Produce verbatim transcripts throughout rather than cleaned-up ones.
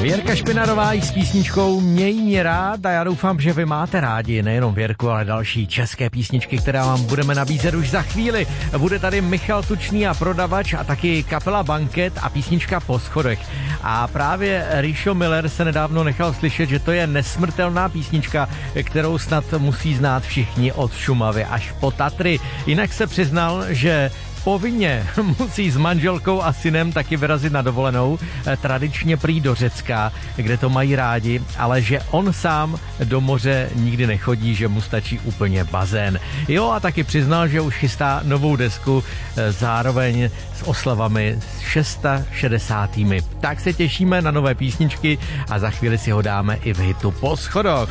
Věrka Špinarová s písničkou Měj mě rád a já doufám, že vy máte rádi nejenom Věrku, ale další české písničky, které vám budeme nabízet už za chvíli. Bude tady Michal Tučný a Prodavač a taky kapela Banket a písnička Po schodech. A právě Rišo Miller se nedávno nechal slyšet, že to je nesmrtelná písnička, kterou snad musí znát všichni od Šumavy až po Tatry. Jinak se přiznal, že povinně musí s manželkou a synem taky vyrazit na dovolenou, tradičně prý do Řecka, kde to mají rádi, ale že on sám do moře nikdy nechodí, že mu stačí úplně bazén. Jo, a taky přiznal, že už chystá novou desku zároveň s oslavami šedesátými Tak se těšíme na nové písničky a za chvíli si ho dáme i v hitu Po schodoch.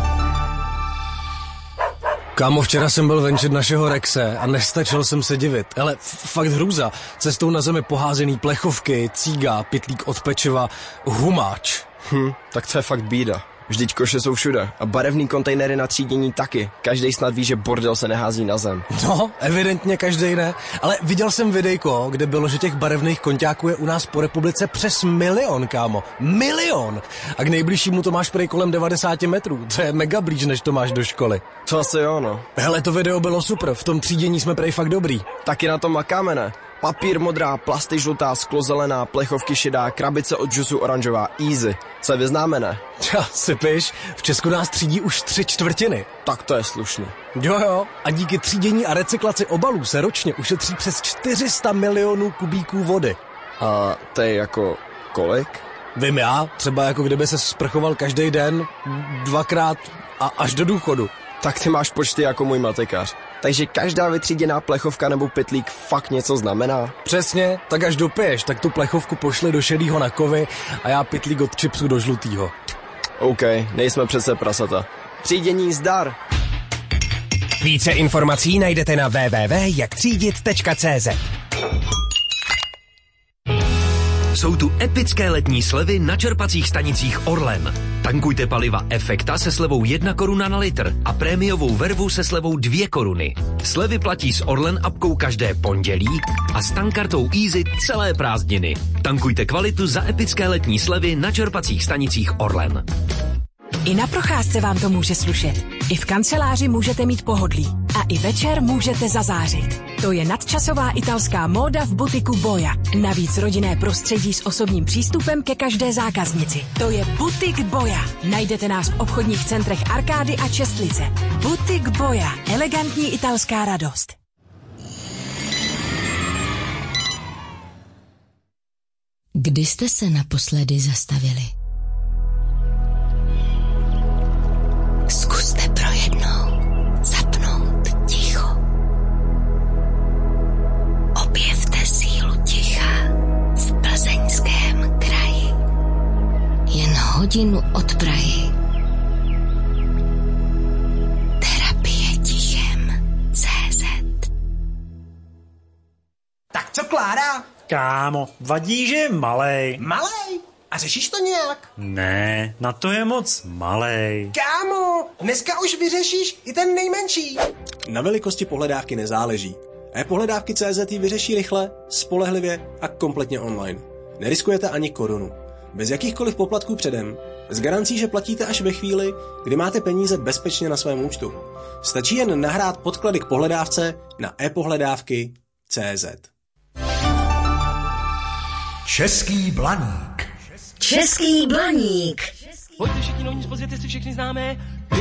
Kámo, včera jsem byl venčit našeho Rexe a nestačil jsem se divit. Ale fakt hrůza. Cestou na zemi poházený plechovky, cíga, pytlík od pečiva, humáč. Hm, tak to je fakt bída. Vždyť koše jsou všude a barevný kontejnery na třídění taky. Každej snad ví, že bordel se nehází na zem. No, evidentně každej ne. Ale viděl jsem videjko, kde bylo, že těch barevných konťáků je u nás po republice přes milion, kámo. Milion! A k nejbližšímu to máš prej kolem devadesát metrů. To je mega blíž, než to máš do školy. To asi jo, no. Hele, to video bylo super. V tom třídění jsme prej fakt dobrý. Taky na tom makáme, ne? Papír modrá, plasty žlutá, sklo zelená, plechovky šedá, krabice od džusu oranžová, easy. Se vyznáme, ne? Tja, sypiš, v Česku nás třídí už tři čtvrtiny. Tak to je slušný. Jo jo, a díky třídění a recyklaci obalů se ročně ušetří přes čtyři sta milionů kubíků vody. A to je jako kolik? Vím já, třeba jako kdyby se sprchoval každý den, dvakrát a až do důchodu. Tak ty máš počty jako můj matikář. Takže každá vytříděná plechovka nebo pytlík fakt něco znamená? Přesně, tak až dopiješ, tak tu plechovku pošli do šedýho na kovy a já pytlík od čipsu do žlutýho. OK, nejsme přece prasata. Třídění zdar! Více informací najdete na w w w tečka jak třídit tečka c z. Jsou tu epické letní slevy na čerpacích stanicích Orlen. Tankujte paliva Efekta se slevou jedna koruna na litr a prémiovou vervu se slevou dvě koruny. Slevy platí s Orlen apkou každé pondělí a s tankkartou Easy celé prázdniny. Tankujte kvalitu za epické letní slevy na čerpacích stanicích Orlen. I na procházce vám to může slušet. I v kanceláři můžete mít pohodlí. A i večer můžete zazářit. To je nadčasová italská móda v butiku Boja. Navíc rodinné prostředí s osobním přístupem ke každé zákaznici. To je Butik Boja. Najdete nás v obchodních centrech Arkády a Čestlice. Butik Boja. Elegantní italská radost. Kdy jste se naposledy zastavili? Zkuste pro jednou zapnout ticho. Objevte sílu ticha v Plzeňském kraji. Jen hodinu od Prahy. Terapie tichem tečka cé zet. Tak co, Klára? Kámo, vadí, že je malej. Malej? A řešíš to nějak? Ne, na to je moc malej. Kámo, dneska už vyřešíš i ten nejmenší. Na velikosti pohledávky nezáleží. e-pohledávky tečka cé zet ji vyřeší rychle, spolehlivě a kompletně online. Neriskujete ani korunu. Bez jakýchkoliv poplatků předem. S garancí, že platíte až ve chvíli, kdy máte peníze bezpečně na svém účtu. Stačí jen nahrát podklady k pohledávce na e-pohledávky tečka cé zet. Český blaník. Český blaník. Pojďte všichni, no nic pozvěte si všechny známé.